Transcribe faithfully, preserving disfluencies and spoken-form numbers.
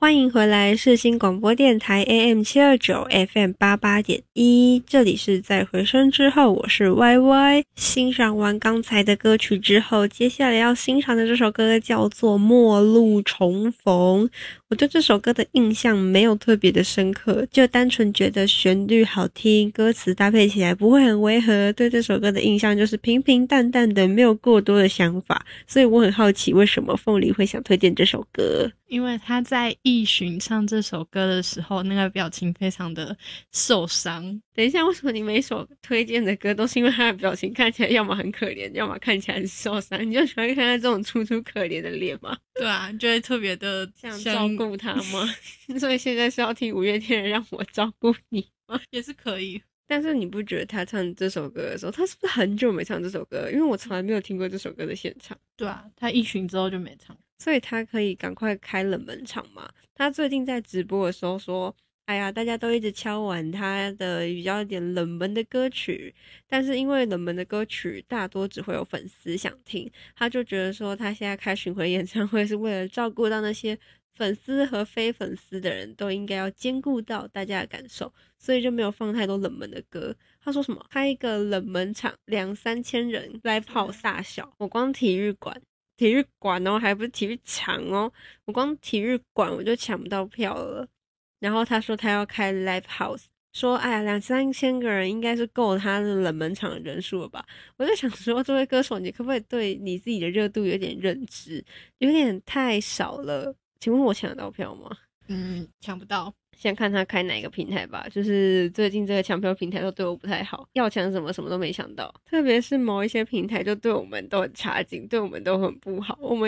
欢迎回来世新广播电台 A M 七二九 F M 八八点一，这里是在回声之后，我是 Y Y。 欣赏完刚才的歌曲之后，接下来要欣赏的这首歌叫做《陌路重逢》。我对这首歌的印象没有特别的深刻，就单纯觉得旋律好听，歌词搭配起来不会很违和，对这首歌的印象就是平平淡淡的，没有过多的想法。所以我很好奇为什么凤梨会想推荐这首歌。 因为他在艺巡唱这首歌的时候，那个表情非常的受伤。 等一下，为什么你每首推荐的歌都是因为他的表情看起来要么很可怜，要么看起来很受伤？你就喜欢看他这种楚楚可怜的脸吗？ 对啊，就会特别的想照顾他吗？所以现在是要听五月天的《让我照顾你》吗？ 也是可以。 但是你不觉得他唱这首歌的时候，他是不是很久没唱这首歌？因为我从来没有听过这首歌的现场。 对啊，他艺巡之后就没唱， 所以他可以赶快开冷门场嘛。他最近在直播的时候说，哎呀，大家都一直敲完他的比较一点冷门的歌曲，但是因为冷门的歌曲大多只会有粉丝想听，他就觉得说他现在开巡回演唱会是为了照顾到那些粉丝和非粉丝的人，都应该要兼顾到大家的感受，所以就没有放太多冷门的歌。他说什么开一个冷门场两三千人来跑大小，我光体育馆体育馆哦，还不是体育场哦，我光体育馆我就抢不到票了。然后他说他要开 live house， 说哎呀两三千个人应该是够他的冷门场的人数了吧。我就想说，这位歌手你可不可以对你自己的热度有点认知，有点太少了。请问我抢得到票吗？ 嗯，抢不到。 先看他开哪个平台吧，就是最近这个抢票平台都对我不太好，要抢什么什么都没抢到，特别是某一些平台就对我们都很差劲，对我们都很不好，我们